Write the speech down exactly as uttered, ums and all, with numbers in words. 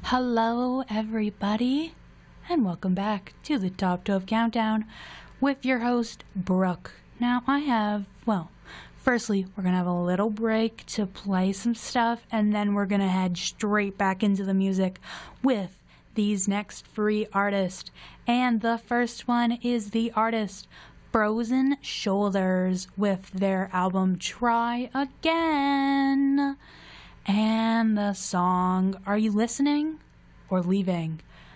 Hello, everybody, and welcome back to the Top twelve Countdown with your host, Brooke. Now, I have, well, firstly, we're going to have a little break to play some stuff, and then we're going to head straight back into the music with these next three artists. And the first one is the artist Frozen Shoulders with their album Try Again. And the song Are You Listening or Leaving?